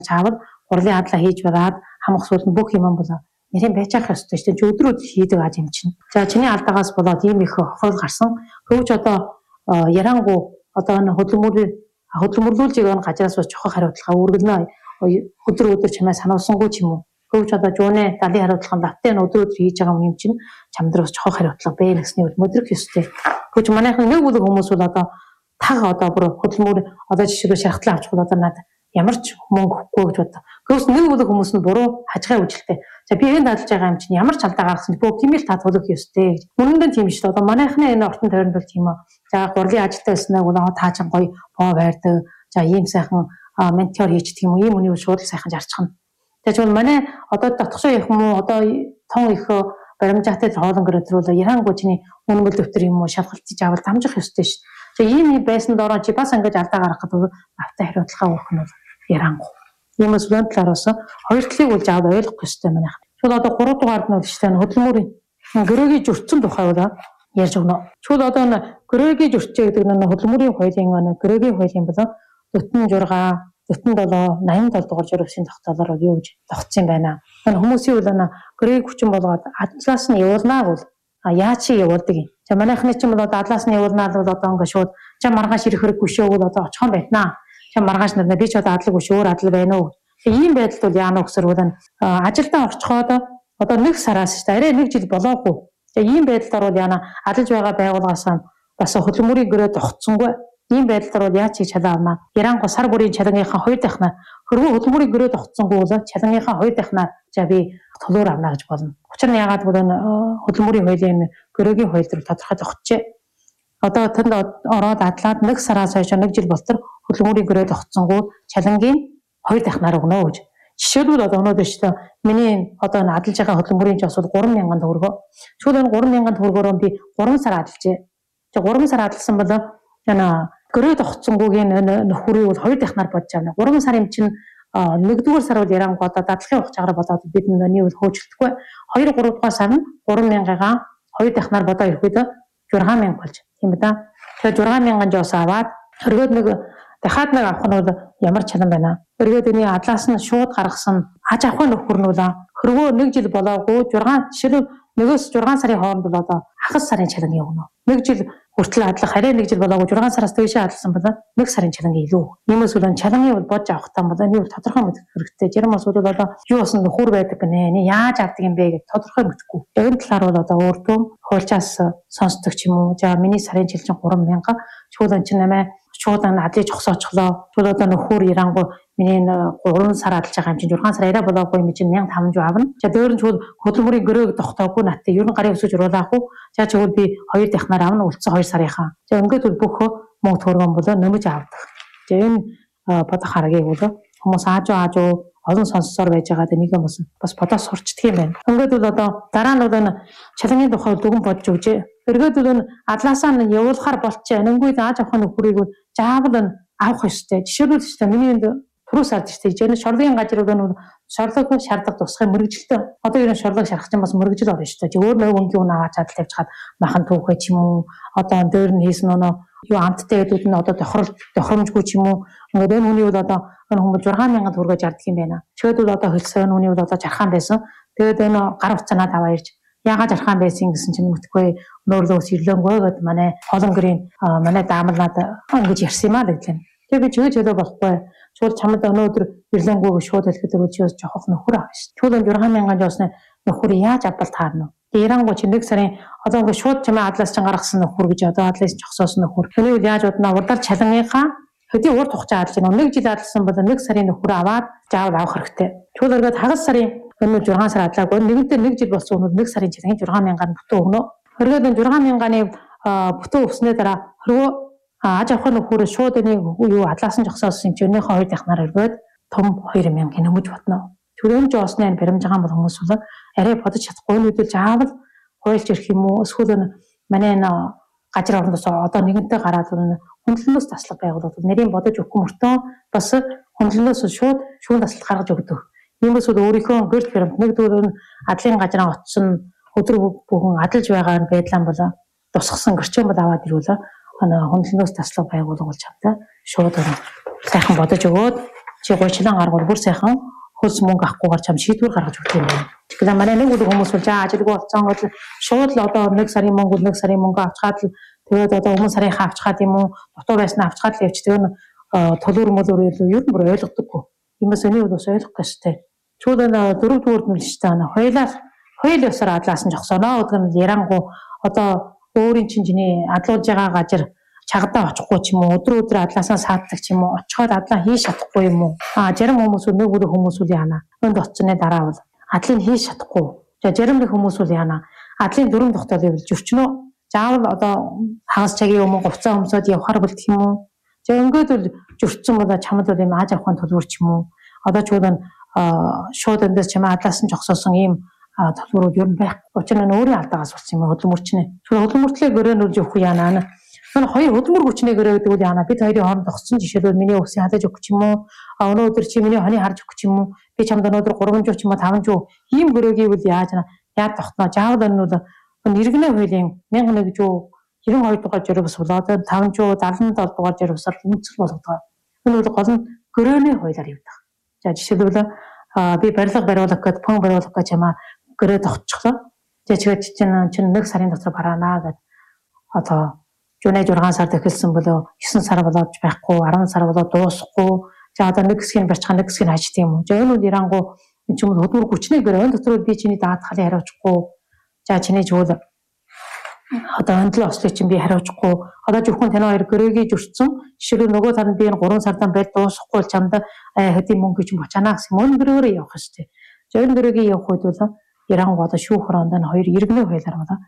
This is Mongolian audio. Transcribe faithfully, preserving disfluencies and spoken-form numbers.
Чаавал хурлын хадлаа хийж бараад хамах суулн бүх юм бол нэрийн байж ах ёстой шүү дээ. Өдрүүд хийдэг аз юм чинь. За чиний алдаагаас болоод ийм их хохирол гарсан. Хөвч одоо ярангу одоо хөдөлмөрийн хөдөлмөрлүүлж байгаа газраас бас чухал хариуцлага үргэлнэ өдөр өдөр чамаа сануулсангүй ч юм уу. Хөвч одоо жууны далийн хариуцлаганд давтын өдөр өдөр хийж байгаа юм чинь чамд бас чухал хариуцлага бэ гэсний үл мэдрэх ёстой. Хөвч манайхан нэг бүлэг хүмүүс бол одоо таг одоо бүр хөдөлмөр одоо жишээ шахтлаа авчих бол одоо надад ямар ч мөнгө өгөхгүй гэж боддог. Гэвч нэг бүлэг хүмүүс нь буруу хажихаа үжилтэй. За би энэ дадлж байгаа юм чинь ямар ч алдаа гаргасан бөө гэмэл та тулах ёстой гэж. Үнэндээ тийм шүү дээ. Одоо манайхны энэ ортон тойронд бол тийм үү. За гурлын ажилтаа байснаа гоо таажин гоё боо байрдаг. За ийм сайхан ментор хийчихдэг юм уу? Ийм үнийг шууд сайхан зарчхна. Тэгэхээр бол манай одоо дотгошоо их юм уу? Одоо тон их баримжаатай хоолон гэрэлтрүүл ярангуй чиний үнэмэл дэвтэр юм уу? Шалгалтыг авал дамжих ёстой ш. За ийм байсан дороо чи бас ингэж алдаа гаргахад автаа хариуцлага өгөх нь бол ярангуй. Иймээс үн талаараас хоёр талыг бол жаад ойлгох ёстой манайх. Чул одоо гурав дугаард нь штэ хөдөлмөрийн гөрөөгийн зөрчсөн тухай бол ярьж өгнө. Чул одоо гөрөөгийн зөрчөө гэдэг нь хөдөлмөрийн хуулийн гөрөөгийн хуулийн бол дөтөн шесть, дөтөн семь, восемьдесят семь дугаар журмын тогтоолоор юу гэж тогтсон байна. Энэ хүмүүсийн бол гөрөөгийн хүчин болгоод адлаас нь явуулнаа бол яаж чи явуулдаг юм. За манайхны чинь бол адлаас нь явуулнаа бол одоо ингээд шууд чам маргааш ирэх хэрэггүй шөө бол одоо очихон байна. Чам маргааш нарна би ч одоо адлаг биш өөр адал байна уу. Ийм байдалд бол яана гэсэр бол ажилдаа орчиход одоо нэг сараас шүү дээ. Арай нэг жил болоогүй. За ийм байдлаар бол яана адалж байгаа байгууллагаас бас хөдөлмөрийн гөрөө тогтсонгүй. Ийм байдлаар бол яаж хийж чадаамаа. Ярангуй сар бүрийн чалангийнхаа хоёр дахнаа хөрвөө хөдөлмөрийн гөрөө тогтсонгүй бол чалангийнхаа хоёр дахнаа за би толуур авна гэж болно. Учир нь яагаад бол хөдөлмөрийн хуулийн гөрөөгийн хууль дээр тодорхой тогтжээ. Одоо тэнд ороод адлаад нэг сараас хойш нэг жил болтор хөдөлмөрийн гөрөө тогтсонгүй чалангийн хоёр дахнаар өгнө гэж. Жишээлбэл одоо өнөөдөр шүү дээ. Миний одоо адалж байгаа хөдөлмөрийн жос бол гурван мянган төгрөгөө. Чүлэн гурван мянган төгрөгөөр би гурван сар адалжээ. За гурван сар адалсан бол яна гөрөө тогтсонгүйгийн нөхөрийг бол хоёр дахнаар бодож байна. гурван сарын чинь нэгдүгээр сар бол ярангуй одоо дадлахын хугацаагаар болоод бид нүний бол хөөжөлтгүй. хоёр гурав дахь сар нь гурван мянгагаа хоёр дахнаар бодоо ирэхэд шесть мянга болж. Тийм ээ да. Тэгэхээр шесть мянган жос аваад өргөд нэг дахиад нэг авах нь бол ямар чанан байна. Өргөд өний адлаас нь шууд гаргасан аж авах нөхөр нь бол хөрвөө нэг жил болоогүй шесть жишээ нөгөөс шесть сарын хооронд бол одоо хагас сарын чалан явна. Нэг жил хүртэл адлах харин нэг жил болоогүй шесть сараас дээшээ адлсан бол нэг сарын чалан илүү. Иймээс бол чалангийн бол бодж авах таа бол энэ бол тодорхой мэдэх хэрэгтэй. Жирэмс бол одоо юу болсон нөхөр байдаг гинэ. Яаж авдаг юм бэ гэж тодорхой мэдэхгүй. Энэ талаар бол одоо өөртөө хуульчаас сонсдог ч юм уу. За миний сарын жилчин гурван мянга шууд чинь нэмээ шууд адлаж зогсоочлоо. Шууд одоо нөхөр ярангуй миний гурван сар адлаж байгаа юм чинь шесть сар арай болоогүй юм чинь мянга таван жоо авна. За дээр нь шууд хөдөлмөрийн гөрөөг тогтоогүй наттай ер нь гарын өсөж уруулаах уу. За чигвэл би хоёр дахнаар авна үлдсэн хоёр сарынхаа. За ингээд бол бүх мөнгө төгрөгөн болоо нэмж авдаг. За энэ бодох харгийг бол хүмүүс ааж ааж олон сонссоор байж байгаа нэг юм бас бодож сурчдаг юм байна. Ингээд бол одоо дараа нь бол чалангийн тухай дүгэн бодж өгчээ. Эргээд бол адлаасаа нь явуулахар болчихё. Энэнгүйд ааж авах нөхрийг бол заавал авах ёстой. Жишээлбэл ч миний энд түрүү сард ч тийм шорлогын газар бол шорлог шаардлага тусахын мэрэгжилтэй. Одоо ер нь шорлог шарах чинь бас мэрэгжил орно шүү дээ. Өөр нэг өнгийн үнэ аваад чадал тавьж хаад махан түүхэ ч юм уу. Одоо дээр нь хийсэн нөө юу амттай гэдүүд нь одоо тохирол тохиромжгүй ч юм уу. Ингээд энэ хүний бол одоо энэ хүмүүс шесть мянган төгрөгөөр жарддаг юм байна. Чигэл бол одоо хэлсэн энэ хүний бол одоо жархан байсан. Тэгээд энэ гар утсанаа таваа ирж яагаад жархан байсан гэсэн чинь мэдхгүй нөөрлөөс ирлэнгөө гэд манай холон гэрийн манай даамал надад ингэж ярьсан юм аа гэдлээ. Тэгээд би чигэж хэлээ болохгүй. Шууд чамд өнөөдөр ирлэнгөө шууд хэлэхэд өчөөс жоохох нөхөр авах шүү. Чигэл шесть мянган жоосны нөхөр яаж авбал таарна вэ? Ярангуй чи нэг сарын одоо ингэ шууд чамаа адлаас чинь гаргасан нөхөр гэж одоо адлаас жогсоосон нөхөр. Тэнийг яаж боднаа урдаар чалангийнхаа хэдийн урд хугацаа адлаж байна. Нэг жил адласан бол нэг сарын нөхөр аваад заавал авах хэрэгтэй. Чигэл өргөд хагас сарын өнөө шесть сар адлаагүй нэгэнтээ нэг жил болсон өнөө нэг сарын чалангийн шесть мянгаар бүтэн өгнө. Өргөд шесть мянганы бүтэн өгснээ дараа хөрвөө аж авах нөхөр шууд энийг юу адлаас нь жогсоосон чинь өнөөхөө хоёр дахнаар өргөд том хоёр мянга нэмж бодно. Төрөмж оосны баримж байгаа бол хүмүүс бол арай бодож чадахгүй нүдэл заавал хуульч ирэх юм уу эсвэл манай энэ газар орнос одоо нэгэнтээ гараад хөндлөнөөс таслах байгууллагууд нэрийн бодож өгөх мөртөө бас хөндлөнөөс шууд шүүн таслалт гаргаж өгдөг. Иймээс бол өөрийнхөө гэрд баримт нэгдүгээр нь адлын газраа очсон өдөр бүгэн адалж байгаа байдлаа бол тусгасан гэрчэн бол аваад ирвэл хөндлөнөөс таслах байгууллага болж чаддаг. Шууд сайхан бодож өгөөд чи гойчлан гаргуул бүр сайхан хөлс мөнгө авахгүйгээр чам шийдвэр гаргаж өгөх юм байна. Тэгэхээр манай нэг үл хүмүүс бол за ажилгүй болсон бол шууд л одоо нэг сарын мөнгө нэг сарын мөнгө авчгаад л тэгээд одоо өмнө сарынхаа авчгаад юм уу дутуу байснаа авчгаад л явчих. Тэгээд төлөөр мөлөөр юу ер нь бүр ойлгодоггүй. Юмс өний бол бас ойлгох гэжтэй. Чууд энэ дөрөвдүгээр нь л шүү дээ. Хоёлаа хоёул ёсоор адлаасан жогсоноо гэдэг нь ярангу одоо өөрийн чинжний адлуулж байгаа газар чагадаа очихгүй ч юм уу өдрөө өдрөө адлаасаа сааддаг ч юм уу очиход адлаа хийж чадахгүй юм уу а зарим хүмүүс нэг бүр хүмүүс үл яана өнд оцсны дараа бол адлыг хийж чадахгүй за зарим нэг хүмүүс үл яана адлын дөрөв тогтоол явуулж өчнөө заавал одоо хагас цагийн өмнө говцаа өмсөд явахар болдох юм уу за ингээд бол зөрчсөн бол чамд бол юм ааж авахын төлбөр ч юм уу одоо ч үгүй шууд эндээс чамаа адлаасан жогсоосон ийм төлбөрүүд ер нь байх учир нь өөрийн алдаагаас болсон юм хөдөлмөрчнээ тэгэхээр хөдөлмөртлөө гөрөөнүүлж өгөх яана манай хоёр хөдөлмөр хүчний гэрээ гэдэг үл яана бид хоёрын хооронд зогссон жишээлбэл миний өвсийг хадаж өгөх юм уу а өнөө өдөр чи миний хоны харж өгөх юм уу би чамд өнөөдөр гурван жуу ч юм уу таван жуу ийм гөрөөгийг үл яаж яад тогтноо жаавал энэ бол нэргэнэ хуулийн мянга нэг жуу девяносто хоёр дугаар журмс болоод таван жуу дагалдсан дугаар журмсаар үнэлцэл болгодог. Энэ бол гол нь гөрөөний хуулиар явдаг. За жишээлбэл би барилга бариулах гэдэг пон бариулах гэж чамаа гэрээ тогтчихлоо. Тэгээд чинь чинь нэг сарын дотор бараанаа гэдэг одоо Жунай жургаан сард эхэлсэн болоо девөн сар болоод байхгүй арван сар болоод дуусахгүй за одоо нэг хэсгийг барьцхан нэг хэсгийг хажт юм уу. За энэ үл ярангу энэ ч юм уу хөдөлмөр хүчний гэрээ энэ дотор би чиний даат халыг хариуцахгүй за чиний жуул одоо онцлог ослыг чинь би хариуцахгүй одоо зөвхөн тань хоёр гэрээгээ зөрчсөн жишээлбэл нөгөө талд би энэ гурван сардан барь дуусахгүй чамд хэдийн мөнгө гэж бочанаа гэсэн мөн гэрээрээ явах хэрэгтэй. За энэ гэрээгээ явах үед бол ярангу одоо шүүх хоронд энэ хоёр иргэнэ хуулиар болоо